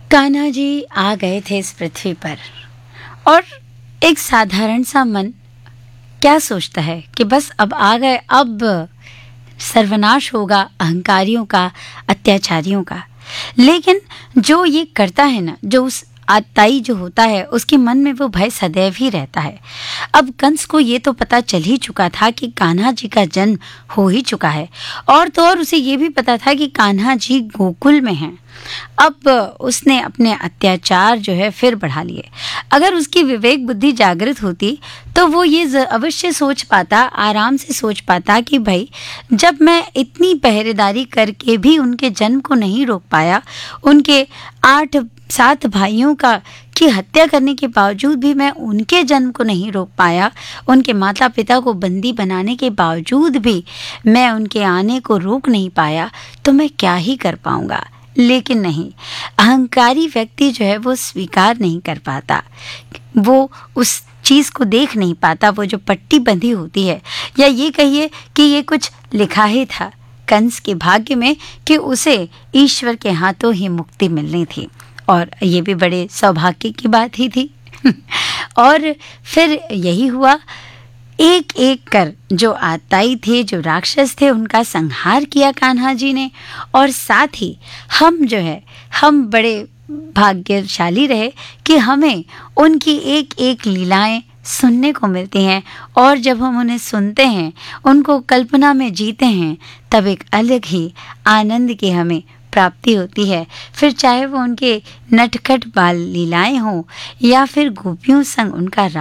कान्हा जी आ गए थे इस पृथ्वी पर और एक साधारण सा मन क्या सोचता है कि बस अब आ गए, अब सर्वनाश होगा अहंकारियों का, अत्याचारियों का। लेकिन जो ये करता है ना, जो उस आताई जो होता है उसके मन में वो भय सदैव ही रहता है। अब कंस को ये तो पता चल ही चुका था कि कान्हा जी का जन्म हो ही चुका है, और तो और उसे ये भी पता था कि कान्हा जी गोकुल में हैं। अब उसने अपने अत्याचार जो है फिर बढ़ा लिए। अगर उसकी विवेक बुद्धि जागृत होती तो वो ये अवश्य सोच पाता, आराम से सोच पाता कि भाई, जब मैं इतनी पहरेदारी करके भी उनके जन्म को नहीं रोक पाया, उनके 8-7 भाइयों की हत्या करने के बावजूद भी मैं उनके जन्म को नहीं रोक पाया, उनके माता पिता को बंदी बनाने के बावजूद भी मैं उनके आने को रोक नहीं पाया, तो मैं क्या ही कर पाऊंगा। लेकिन नहीं, अहंकारी व्यक्ति जो है वो स्वीकार नहीं कर पाता, वो उस चीज को देख नहीं पाता, वो जो पट्टी बंधी होती है, या ये कहिए कि ये कुछ लिखा ही था कंस के भाग्य में कि उसे ईश्वर के हाथों ही मुक्ति मिलनी थी, और ये भी बड़े सौभाग्य की बात ही थी। और फिर यही हुआ, एक एक कर जो आताई थे, जो राक्षस थे, उनका संहार किया कान्हा जी ने। और साथ ही हम बड़े भाग्यशाली रहे कि हमें उनकी एक एक लीलाएं सुनने को मिलती हैं, और जब हम उन्हें सुनते हैं, उनको कल्पना में जीते हैं, तब एक अलग ही आनंद की हमें प्राप्ति होती है। फिर चाहे वो उनके नटखट बाल लीलाएं हों या फिर गोपियों संग उनका